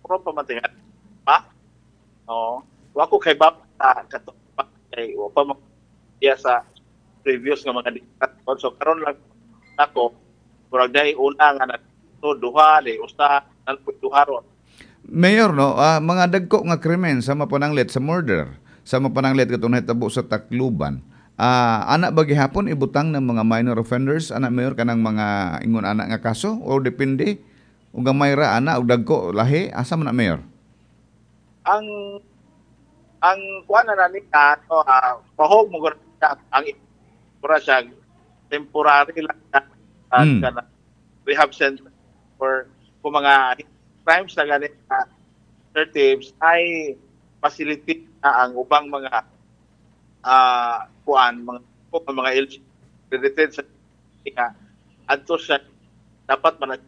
pro pamatingan pa. Oh, wa ko kay bab kato pa kay wa pa diya sa previous nga mga diktator. So karon lang ako murag dai una nga to duha di usa nan duha ron. Mayor, no, mga dagko nga krimen sa mapananglit sa murder, sa mapananglit katong nahitabo sa Tacloban. Anak ba gihapon ibutang ng mga minor offenders, anak mayor kanang mga ingon anak nga kaso o depende ug gamay ra ana ug dagko lahi asa man na mayor? Ang kuan na ni no, pahog mo gud ang pura siya temporary lang kana rehab center for kung mga crimes na ganit alternatives ay facility na ang ubang mga kuan mga LGBT sa nga adto siya dapat man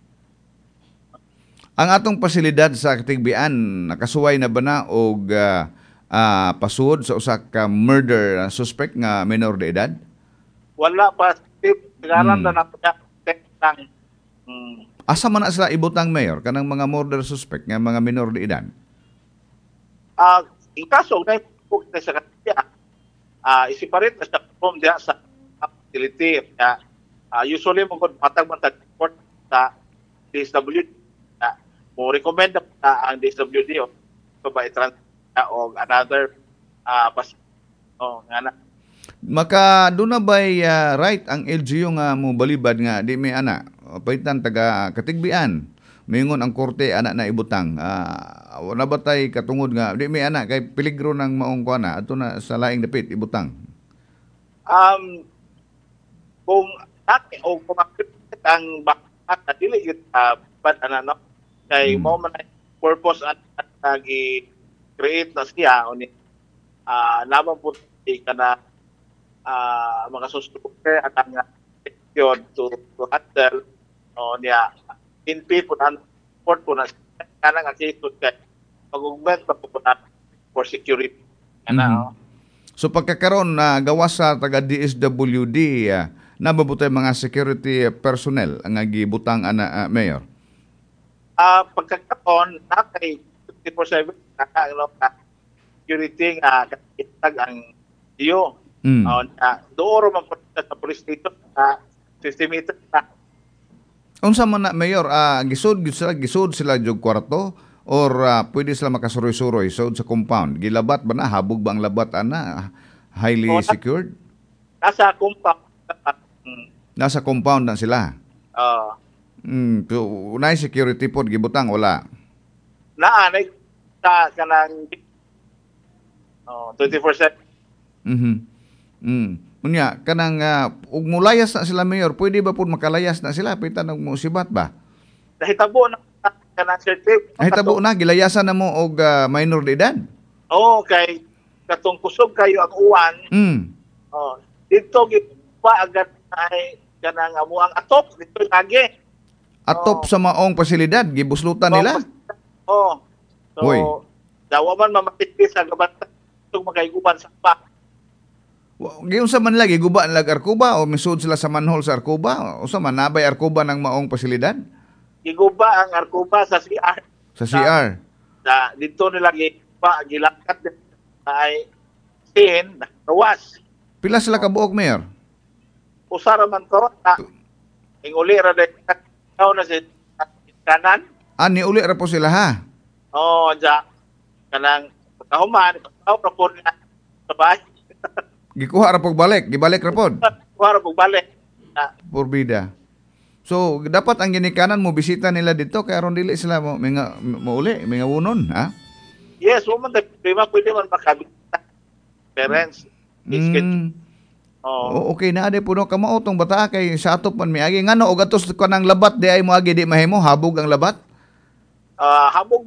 Ang atong pasilidad sa Katigbian nakasuway na ba na og pasuod sa usa ka murder suspect nga minor de edad? wala pa ngaran na lang. Asa man na sila ibutang mayor kanang mga murder suspect nga mga minor de edad? In kaso na sa kanya, isiparit na sa from diya sa facility. Usually mo kung matag report sa DSWD, mo recommend na ang DSWD o ba i-transfer o another nga na. Maka doon na ba'y right ang LGU nga mo balibad nga di may ana paitan taga Katigbian mingon ang korte ana na ibutang wala ba tay katungod nga di may ana kay peligro ng maong kuana ato na sa laing dapit ibutang Kung o kumakit ang bakat na dili yun but no kay mo man purpose at nag-create na siya o ni naman po kana mga susuke at ang yun to handle no niya in people and support po na kana nga kisod kay pag-augment pa po na for security kana So pagkakaroon na gawas sa taga DSWD nababutay mga security personnel ang gibutang ana mayor. Pagkakaroon na kay 24/7 na security nga kitag ang iyo. Dooro man po sa police station 50 meters na. Unsa man na mayor gisud sila jog kwarto or pwede sila makasuroy-suroy sa compound. Gilabat ba na habog ba ang labat ana highly secured? Nasa compound. Nasa compound na sila. Unay security pod gibutang wala. Naanay sa kanang 24/7. Unya kanang ug mulayas na sila mayor, pwede ba pud makalayas na sila pitan og musibat ba? Nahitabo na kanang certificate. Nahitabo na gilayasan na mo og minor de edad. Kay katong kusog kayo ang uwan. Dito gipa agad ay kanang amuang atop dito lagi. Atop sa maong pasilidad gibuslutan nila. So Hoy. dawa man mamatikis sa gabatan itong magayguban sa pa. Giunsa man lagi guba lag arkuba o misud sila sa manhole sa arkuba o sa man nabay arkuba ng maong pasilidad? Giguba ang arkuba sa CR. Sa CR. Dito nila gilakat ay sin nawas. Pila sila ka buok mayor? Usara man to inguli ra dai na si kanan. Ni uli ra po sila ha. Kanang kahuman ra po na sabay. Gikuha ra pog balik, gibalik ra pod. Kuha pog balik. Porbida. So dapat ang ginikanan mo bisita nila dito kay aron dili sila mo uli, mga wunon, ha? Yes, woman prima pwede man makabita. Parents. Okay na ade puno ka mao tong bata kay sa atop man miagi ngano og atos ko nang labat di ay mo agi di mahimo habog ang labat? Habog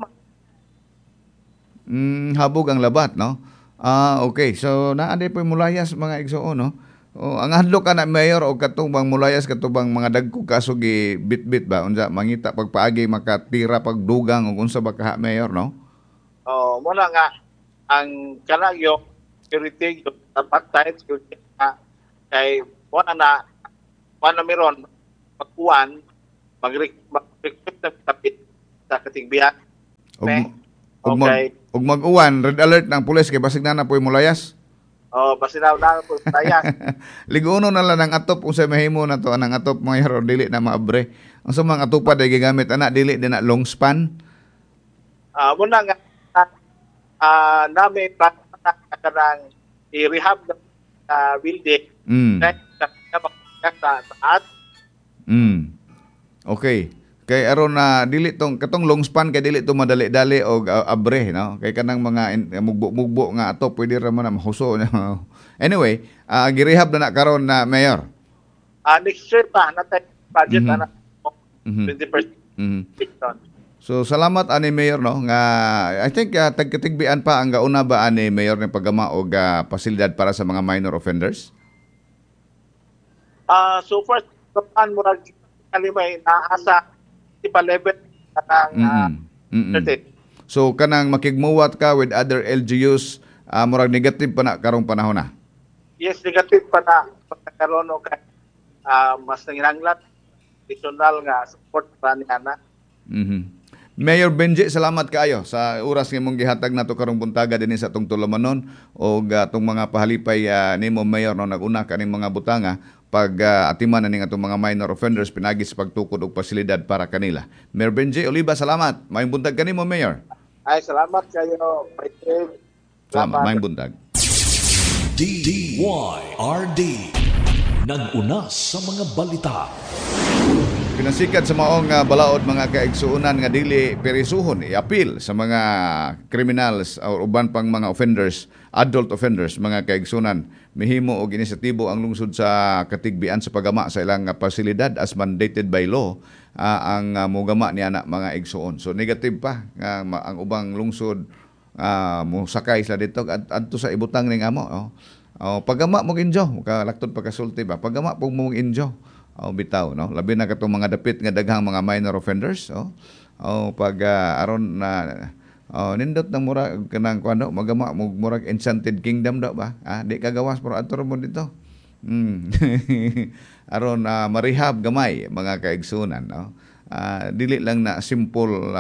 habog ang labat, no? Okay. So naanay po mulayas mga igsoon, no? Ang hadlok ka na mayor o katubang mulayas katubang mga dagko kaso gi bit-bit ba unsa mangita pagpaagi makatira pagdugang ug unsa ba ka mayor, no? Muna nga ang kanagyo security dapat tayo security kay wala na meron pagkuan mag-request na tapit sa Katigbian. Ug Me. ug Okay. mag-uwan, red alert ng pulis kay basig na po'y mulayas. Basinaw na po tayo. Liguno na lang ng atop kung sa mahimo na to anang atop mga hero dili na maabre. Ang sa mga atupad ay gigamit ana dili din na long span. Muna nga, namin para kanang i-rehab na building. Mm. Sa taas. Mm. Okay. Kay aron na dili tong katong long span kay dili to madali-dali og abre no. Kay kanang mga mugbo-mugbo nga ato pwede ra man na mahuso. Anyway, girehab na karon na mayor. Next year pa, natay budget Mhm. na 20%. Mhm. So salamat ani mayor no nga I think tagkatigbian pa ang gauna ba ani mayor ni paggama og pasilidad para sa mga minor offenders. So first, kapan mo rin kalimay naasa pa level ng So kanang makigmuwat ka with other LGUs murag negative pa na karong panahon na. yes, negative pa na pagkakaroon o mas nanginanglan additional nga support pa niya na. Mayor Benji, salamat kaayo sa oras nga mong gihatag nato karong buntaga dinhi sa atong Tulumanon og atong mga pahalipay nimo mayor no naguna kaning mga butanga pag atiman ning atong mga minor offenders pinagi sa pagtukod og pasilidad para kanila. Mayor Benji Oliva, salamat. Maayong buntag kanimo mayor. Ay, salamat kayo. Salamat, maayong buntag. DYRD nag-una sa mga balita. Pinasikat sa maong balaod mga kaigsuonan nga dili perisuhon i-appeal sa mga criminals o uban pang mga offenders, adult offenders, mga kaigsuonan. Mihimo og inisyatibo ang lungsod sa katigbian sa paggama sa ilang pasilidad as mandated by law ang mogama ni anak mga igsuon. So negative pa ang ubang lungsod mo sakay sila dito adto sa ibutang ning amo. Paggama mo injo, kalakton pagkasulti ba? Paggama pug mo injo. Bitaw no labi na katong mga dapit nga daghang mga minor offenders pag aron na nindot ng murag kanang kuno magama murag enchanted kingdom daw ba di kagawas pero adto mo dito aron marehab gamay mga kaigsunan no dili lang na simple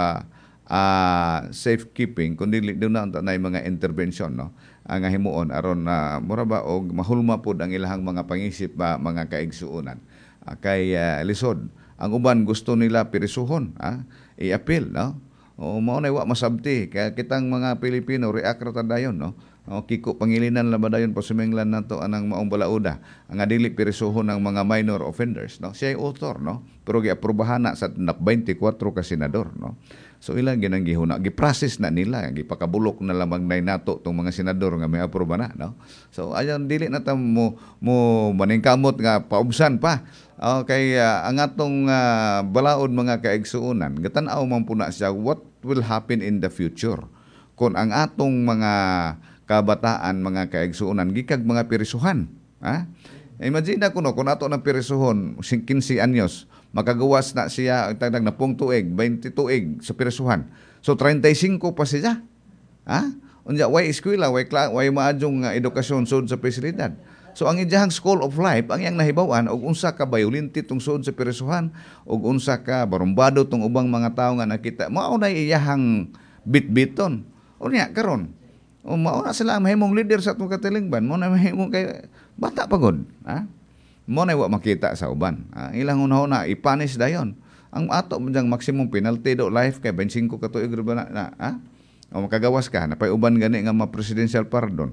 safekeeping kundi dili na nay mga intervention no ang himuon aron mura ba og mahulma pud ang ilahang mga pangisip ba mga kaigsuonan kay lisod ang uban gusto nila pirisuhon i-appeal no mao nay wa masabti kaya kitang mga Pilipino react ra dayon no kiko pangilinan la ba dayon pasumenglan nato anang maong balauda ang dili pirisuhon ng mga minor offenders no siya ay author no pero giaprubahan na sa 24 ka senador no so ilang ginang gihuna giprocess na nila gipakabulok na lamang nay nato tong mga senador nga may aproba na no so ayon dili na ta mo maningkamot nga paubsan pa kay ang atong balaod mga kaigsuonan gatan-aw man puna siya what will happen in the future kung ang atong mga kabataan mga kaigsuonan gikag mga pirisuhan imagine na kuno kung ato ng pirisuhon 15 anyos makagawas na siya tagdag na pung tuig 20 tuig sa pirisuhan so 35 pa siya unya way eskwela way maadjong edukasyon sud sa pasilidad so ang iyang school of life ang iyang nahibaw-an og unsa ka bayulinti tungod sa pirisuhan og unsa ka barumbado tong ubang mga tawo nga nakita mao na iyang bitbiton unya karon mao na sila mahimong leader sa atong katilingban mo na mahimong kay bata pagod mo na wa makita sa uban ilang una ipanis dayon ang ato manjang maximum penalty do life kay 25 ka tuig na makagawas ka na pay uban gani nga presidential pardon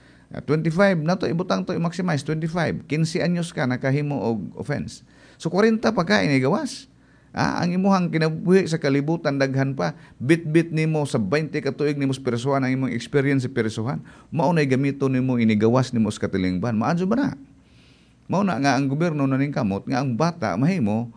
25 na to ibutang to i-maximize 25 15 anyos ka nakahimo og offense so 40 pa ka inigawas ang imuhang kinabuhi sa kalibutan daghan pa bit nimo sa 20 ka tuig nimo sa pirisuhan ang imong experience sa pirisuhan mao nay gamiton nimo inigawas nimo sa katilingban maadyo ba na mao na nga ang gobyerno naning kamot nga ang bata mahimo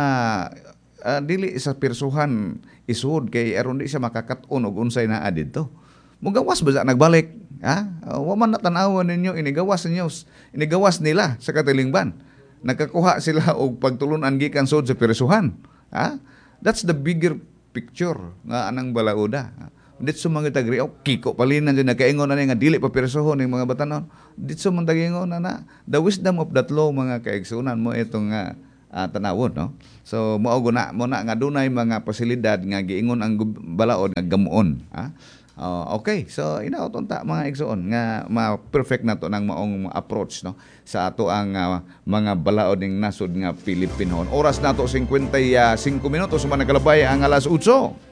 dili sa pirisuhan isud kay aron di siya makakaton og unsay naa didto mugawas ba nagbalik wa man natanawan ninyo inigawas nila sa katilingban nagkakuha sila og pagtulunan gikan sud sa pirisuhan that's the bigger picture nga anang balauda ditso mga tagri kiko palinan din nagkaingon na nga dili pa pirisuhon ning mga batanon ditso man tagingon na the wisdom of that law mga kaigsunan mo itong tanawon, no? So mao guna mo na nga dunay mga pasilidad nga giingon ang balaod nga gamuon, ha? Okay, so inaot unta mga igsoon nga ma-perfect nato nang maong approach, no, sa ato ang mga balaod ning nasod nga Pilipinhon. Oras nato 55 minutos man nagalabay ang alas 8.